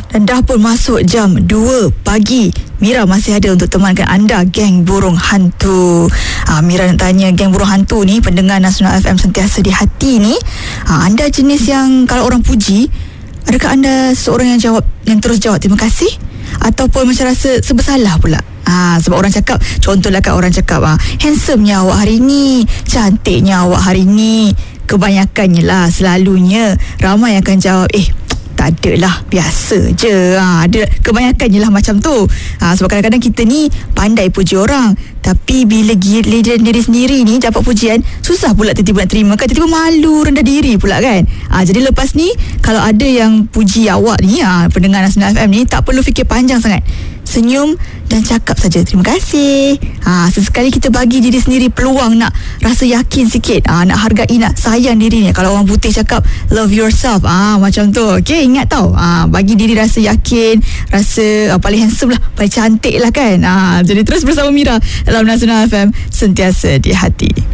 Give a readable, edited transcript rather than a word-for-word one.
Dan dah pun masuk jam 2 pagi. Mira masih ada untuk temankan anda, Geng Burung Hantu. Mira nak tanya, Geng Burung Hantu ni, pendengar Nasional FM sentiasa di hati ni, anda jenis yang kalau orang puji, adakah anda seorang yang terus jawab terima kasih? Ataupun macam rasa bersalah pula? Sebab orang cakap, contohlah kat orang cakap, handsome-nya awak hari ni, cantiknya awak hari ni. Kebanyakannya lah, selalunya ramai akan jawab, tak adalah, biasa je. Ada kebanyakannya lah macam tu. Sebab kadang-kadang kita ni pandai puji orang, tapi bila giliran diri sendiri ni dapat pujian, susah pula tiba-tiba nak terima kan, tiba-tiba malu, rendah diri pula kan. Jadi lepas ni kalau ada yang puji awak ni, pendengar Nasional FM ni, tak perlu fikir panjang sangat, senyum dan cakap saja terima kasih. Sesekali kita bagi diri sendiri peluang nak rasa yakin sikit, nak hargai, nak sayang diri ni. Kalau orang putih cakap love yourself, macam tu. Okay, ingat tau, bagi diri rasa yakin, rasa paling handsome lah, paling cantik lah kan. Jadi terus bersama Mira dalam Nasional FM, sentiasa di hati.